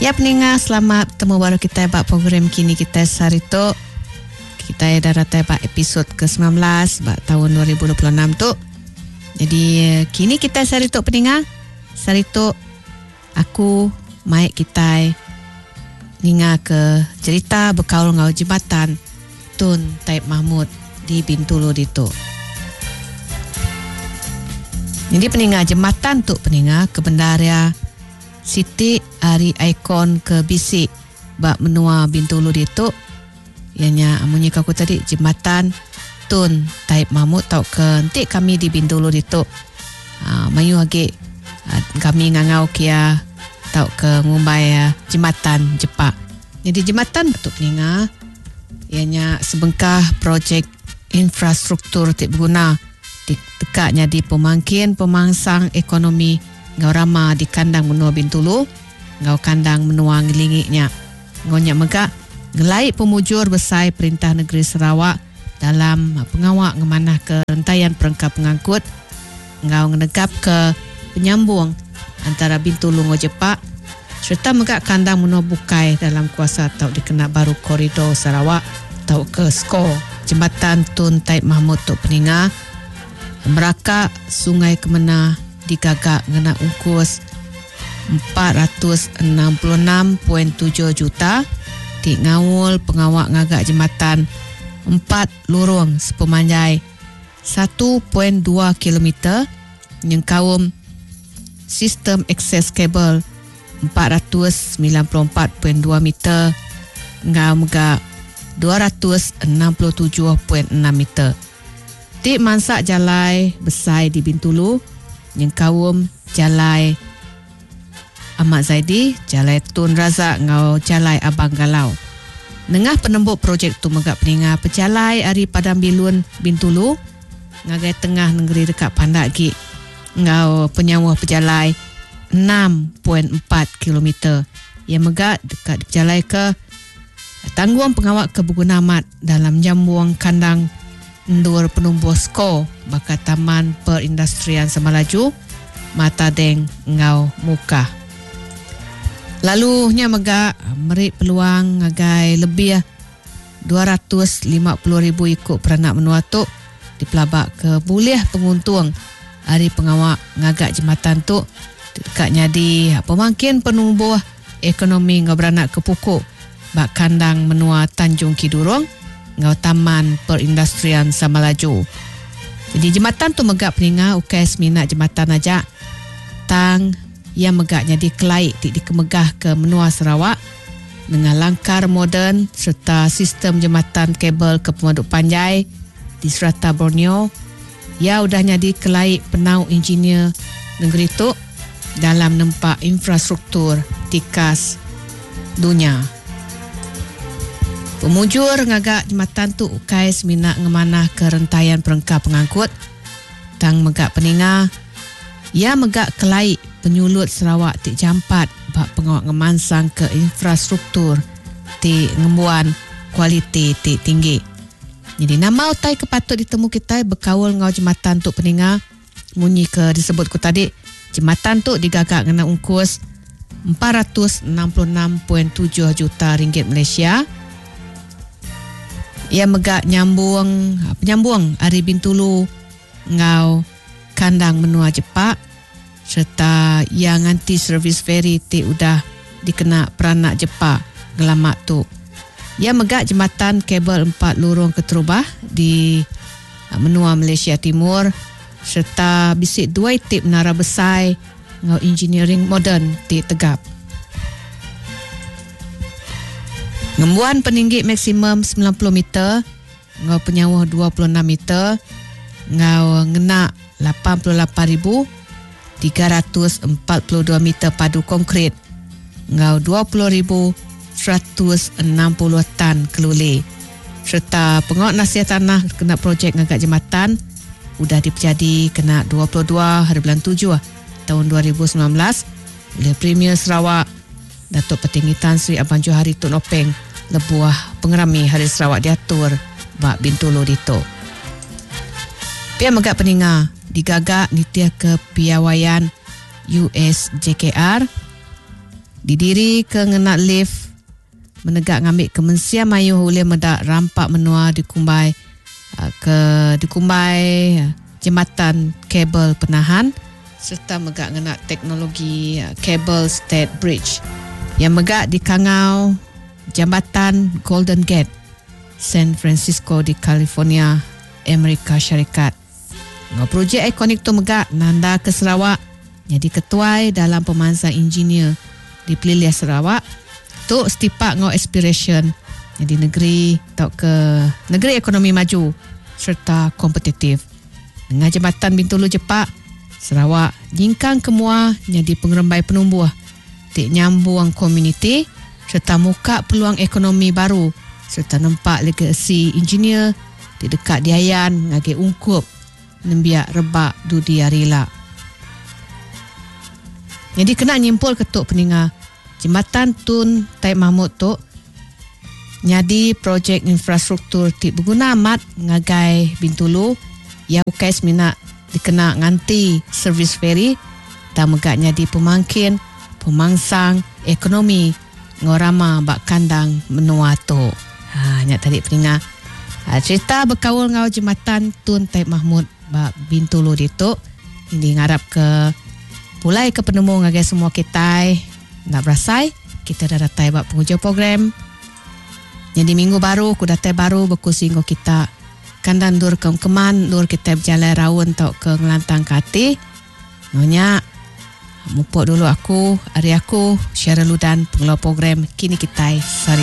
Ya peningat, selamat bertemu baru kita buat program kini kita sarito. Kita dah datang buat episod ke-19 buat tahun 2026 tu. Jadi kini kita sarito peningat. Sarito aku mai kita ninga ke cerita berkaul ngau jembatan Tun Taib Mahmud di Bintulu ditu. Jadi peningat jembatan tu peningat ke Bendaria Siti Ari Ikon ke Bisik bak menua Bintulu ditu. Ianya amunyi aku tadi jembatan Tun Taib Mahmud tau ke nanti kami di Bintulu ditu. Mayu lagi kami ngangau kia tau ke ngumbai jembatan Jepak. Jadi jembatan betul peningat ianya sebengkah projek infrastruktur tik berguna dekatnya di pemangkin pemangsang ekonomi ngau rama di kandang menua Bintulu, ngau kandang menua ngelingiknya. Ngonyak megak ngelai pemujur besai Perintah Negeri Sarawak dalam pengawak ngemanah ke rentaian perangkap pengangkut, ngau ngenegap ke penyambung antara Bintulu ngau Jepak serta megak kandang menua Bukai dalam kuasa atau dikenal baru koridor Sarawak atau ke SKO Jembatan Tun Taib Mahmud tu peningat Meraka Sungai Kemenah digagak ngena ungkus 466.7 juta di ngawul pengawak ngagak jembatan 4 lorong sepemanjai 1.2 km yang kawum sistem akses kabel 494.2 meter ngau megak 267.6 meter di mansak jalai besai di Bintulu yang kawum jalai Ahmad Zaidi, jalai Tun Razak ngau jalai Abang Galau. Nengah penembuk projek tu megak peningat pejalai Ari Padang Bilun Bintulu ngagai tengah negeri dekat Pandak Gi ngau penyawa pejalai 6.4 km yang megak dekat pejalai ke tangguang pengawak ke Berguna Amat dalam jambuang kandang Ndur penumbuh skor bakat Taman Perindustrian Semalaju Mata Deng ngau muka. Lalunya megak merik peluang ngagai lebih 250,000 ikut peranak menua tu dipelabak ke buliah penguntung hari pengawak ngagak jembatan tu dekatnya di pemangkin penumbuh ekonomi ngau beranak ke pukuk bak kandang menua Tanjung Kidurong ngau Taman Perindustrian Samalaju. Jadi jembatan tu megak peningat ukai seminat jembatan aja tang yang megaknya dikelait dikemegah ke menua Sarawak dengan langkar moden serta sistem jembatan kabel ke Pemaduk Panjai di Serata Borneo. Ya udahnya dikelait penau engineer negeri tu dalam nempak infrastruktur tikas dunia. Pemujur ngagak jembatan tu ukai seminat ngemanah ke rentaian perangkap pengangkut tang megak peningat ia megak kelait penyulut Sarawak tik jampat bak pengawak ngemansang ke infrastruktur tik ngembuan kualiti tik tinggi. Jadi nama utai kepatut ditemu kita berkawal ngau jembatan tu peningat munyi ke disebut ku tadi jembatan tu digagak ngena ungkus 466.7 juta ringgit Malaysia. Ia megak penyambung Ari Bintulu ngau kandang menua Jepak serta yang anti servis ferry ti udah dikena peranak Jepak gelamak tu. Ia megak jembatan kabel 4 lorong keterubah di menua Malaysia Timur serta bisik 2 tip menara besar ngau engineering moden ti tegap. Ngembuan peninggi maksimum 90 meter, ngau penyawah 26 meter, ngau ngena 88,342 meter padu konkrit, ngau 20,160 tan keluli. Serta pengawak nasihat tanah kena projek ngagak jembatan, udah dipejadi kena 22 hari bulan 7 tahun 2019 oleh Premier Sarawak Datuk Petinggi Tan Sri Abang Johari Tun Openg lebuah pengerami Hari Sarawak diatur bak Bintulu dito. Pia megak peninga digagak nitiah kepiawaian USJKR Didiri ke ngenak lift menegak ngambil kemensian mayuh oleh medak rampak menua dikumbai jembatan kabel penahan serta megak ngenak teknologi kabel state bridge yang megak di kangau jambatan Golden Gate San Francisco di California, Amerika Syarikat. Projek ikonik tu megak nanda ke Sarawak jadi ketuai dalam pemansang engineer dipilih Sarawak tu setipak ngau aspiration jadi negeri ekonomi maju serta kompetitif. Dengan jambatan Bintulu Jepak, Sarawak jingkang kemua jadi pengerembai penumbuh tik nyambung komuniti serta muka peluang ekonomi baru serta nampak legasi engineer di dekat diayan ngage ungkup nembiak rebak dudi arila. Jadi kena nyimpul ketuk peninga jembatan Tun Taib Mahmud tu nyadi projek infrastruktur tik berguna amat ngagai Bintulu yang ukais minat dikena nganti servis ferry dan megak nyadi pemangkin pemangsang ekonomi ngorama bak kandang menua tu. Nyak tadi peninga cerita berkawal ngau jembatan Tun Taib Mahmud bak Bintulu dituk ini ngarap ke pulai ke penemu ngagai semua kita nak berasai kita dah datai bak penghujung program. Jadi minggu baru ku datai baru berkusi ngau kita kandan dur keman dur kita berjalan raun tau ke ngelantang kati nyonya mupuk dulu aku hari aku share ludan pengelola program kini kita sari